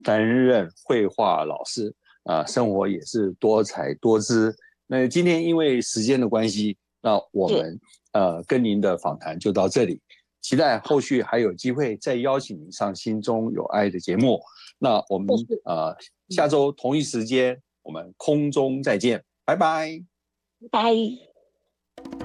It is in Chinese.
担任绘画老师生活也是多彩多姿。那今天因为时间的关系，那我们跟您的访谈就到这里，期待后续还有机会再邀请您上心中有爱的节目。那我们下周同一时间我们空中再见，拜拜。 拜。